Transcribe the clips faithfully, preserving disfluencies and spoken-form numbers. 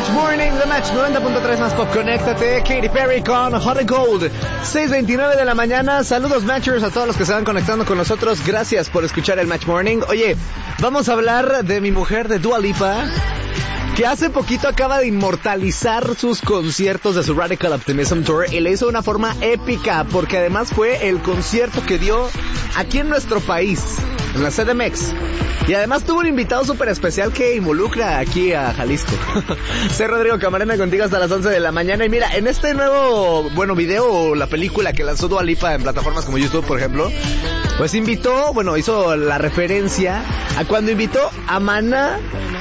Match Morning, The Match noventa punto tres más pop, conéctate. Katy Perry con Hot and Cold, seis veintinueve de la mañana. Saludos Matchers a todos los que se van conectando con nosotros. Gracias por escuchar el Match Morning. Oye, vamos a hablar de mi mujer, de Dua Lipa, que hace poquito acaba de inmortalizar sus conciertos de su Radical Optimism Tour y le hizo de una forma épica, porque además fue el concierto que dio aquí en nuestro país, en la C D M X. Y además tuvo un invitado súper especial que involucra aquí a Jalisco. Soy Rodrigo Camarena contigo hasta las once de la mañana. Y mira, en este nuevo, bueno, video o la película que lanzó Dua Lipa en plataformas como YouTube, por ejemplo, pues invitó, bueno, hizo la referencia a cuando invitó a Maná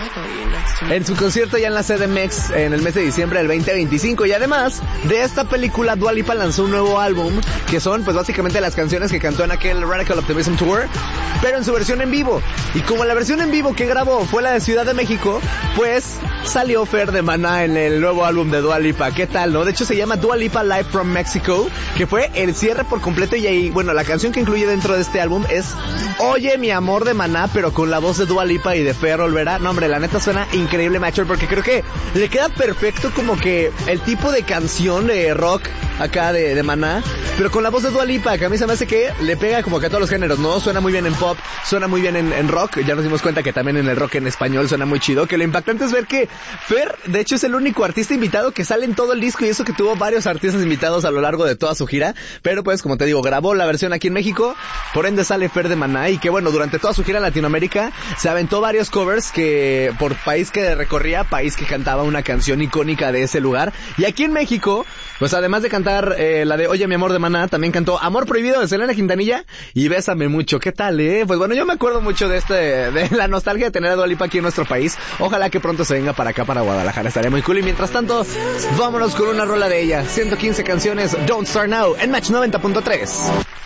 en su concierto ya en la C D M X en el mes de diciembre del veinte veinticinco. Y además de esta película, Dua Lipa lanzó un nuevo álbum que son pues básicamente las canciones que cantó en aquel Radical Optimism Tour, pero en su versión en vivo. Y como la versión en vivo que grabó fue la de Ciudad de México, pues salió Fer de Maná en el nuevo álbum de Dua Lipa. ¿Qué tal, no? De hecho se llama Dua Lipa Live from Mexico, que fue el cierre por completo. Y ahí, bueno, la canción que incluye dentro de este álbum es Oye mi amor de Maná, pero con la voz de Dua Lipa y de Fer Olvera. No, hombre, la neta suena increíble, Matcher, porque creo que le queda perfecto como que el tipo de canción de rock acá de, de Maná, pero con la voz de Dua Lipa, que a mí se me hace que le pega como que a todos los géneros, ¿no? Suena muy bien en pop, suena muy bien en, en rock. Ya nos dimos cuenta que también en el rock en español suena muy chido. Que lo impactante es ver que Fer, de hecho, es el único artista invitado que sale en todo el disco, y eso que tuvo varios artistas invitados a lo largo de toda su gira. Pero pues, como te digo, grabó la versión aquí en México, por ende sale Fer de Maná. Y que bueno, durante toda su gira en Latinoamérica se aventó varios covers que por país que recorría, país que cantaba una canción icónica de ese lugar. Y aquí en México, pues además de cantar eh, la de Oye mi amor de Maná, también cantó Amor Prohibido de Selena Quintanilla y Bésame Mucho. ¿Qué tal, eh? Pues bueno, yo me acuerdo mucho de este, de la nostalgia de tener a Dua Lipa aquí en nuestro país. Ojalá que pronto se venga para acá, para Guadalajara, estaría muy cool. Y mientras tanto, vámonos con una rola de ella. ciento quince canciones, Don't Start Now, en Match noventa punto tres.